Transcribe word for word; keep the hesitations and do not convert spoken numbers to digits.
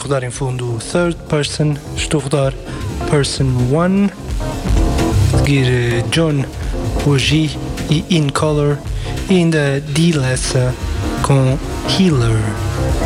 rodar em fundo third person, estou a rodar person one, a seguir John, o G e In Color, e ainda D-Lessa com Healer.